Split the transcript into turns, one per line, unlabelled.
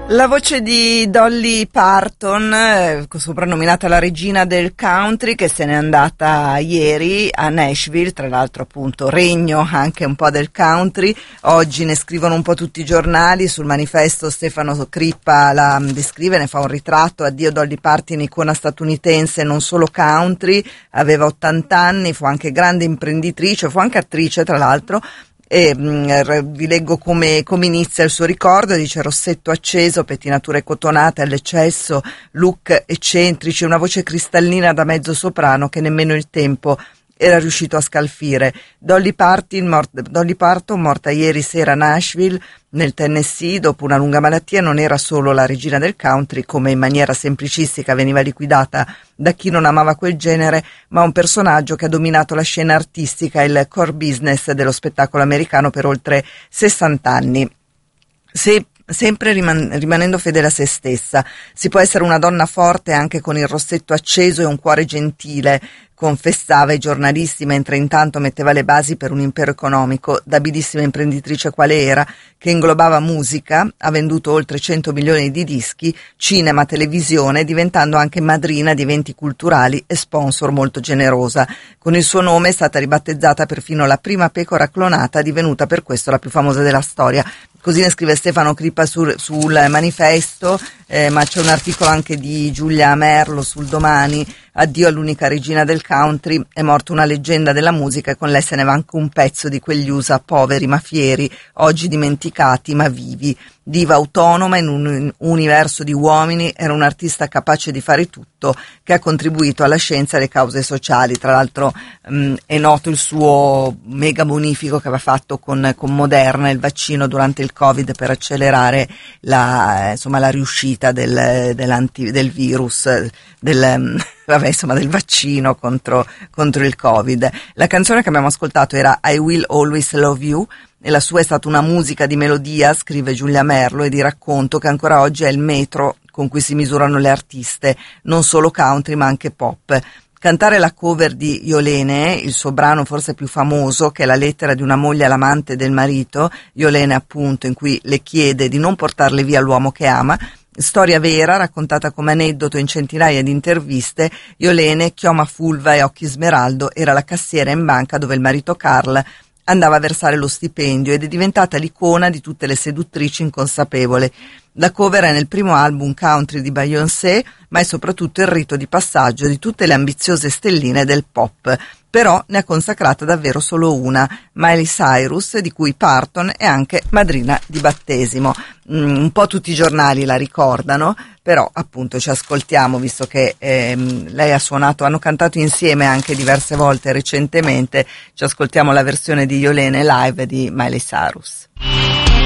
La voce di Dolly Parton, soprannominata la regina del country, che se n'è andata ieri a Nashville, tra l'altro appunto regno anche un po' del country. Oggi ne scrivono un po' tutti i giornali, sul manifesto Stefano Crippa la descrive, ne fa un ritratto: addio Dolly Parton, icona statunitense non solo country, aveva 80 anni, fu anche grande imprenditrice, fu anche attrice tra l'altro. E vi leggo come inizia il suo ricordo. Dice: rossetto acceso, pettinature cotonate all'eccesso, look eccentrici, una voce cristallina da mezzo soprano che nemmeno il tempo era riuscito a scalfire. Dolly Parton, morta ieri sera a Nashville, nel Tennessee, dopo una lunga malattia, non era solo la regina del country, come in maniera semplicistica veniva liquidata da chi non amava quel genere, ma un personaggio che ha dominato la scena artistica e il core business dello spettacolo americano per oltre 60 anni. Sempre rimanendo fedele a se stessa. Si può essere una donna forte anche con il rossetto acceso e un cuore gentile, confessava ai giornalisti, mentre intanto metteva le basi per un impero economico, da abilissima imprenditrice quale era, che inglobava musica, ha venduto oltre 100 milioni di dischi, cinema, televisione, diventando anche madrina di eventi culturali e sponsor molto generosa. Con il suo nome è stata ribattezzata perfino la prima pecora clonata, divenuta per questo la più famosa della storia. Così ne scrive Stefano Crippa sul manifesto, ma c'è un articolo anche di Giulia Merlo sul Domani. Addio all'unica regina del country, è morta una leggenda della musica e con lei se ne va anche un pezzo di quegli USA poveri ma fieri, oggi dimenticati ma vivi. Diva autonoma in un universo di uomini, era un artista capace di fare tutto, che ha contribuito alla scienza e alle cause sociali. Tra l'altro è noto il suo mega bonifico che aveva fatto con Moderna, il vaccino durante il Covid, per accelerare la riuscita del virus, del vaccino contro il Covid. La canzone che abbiamo ascoltato era I Will Always Love You, e la sua è stata una musica di melodia, scrive Giulia Merlo, e di racconto che ancora oggi è il metro con cui si misurano le artiste, non solo country ma anche pop. Cantare la cover di Yolene, il suo brano forse più famoso, che è la lettera di una moglie all'amante del marito, Yolene appunto, in cui le chiede di non portarle via l'uomo che ama, storia vera, raccontata come aneddoto in centinaia di interviste. Yolene, chioma fulva e occhi smeraldo, era la cassiera in banca dove il marito Carl andava a versare lo stipendio ed è diventata l'icona di tutte le seduttrici inconsapevoli. La cover è nel primo album country di Beyoncé, ma è soprattutto il rito di passaggio di tutte le ambiziose stelline del pop. Però ne ha consacrata davvero solo una, Miley Cyrus, di cui Parton è anche madrina di battesimo. Un po' tutti i giornali la ricordano, però appunto ci ascoltiamo, visto che lei ha suonato, hanno cantato insieme anche diverse volte recentemente, ci ascoltiamo la versione di Yolene live di Miley Cyrus.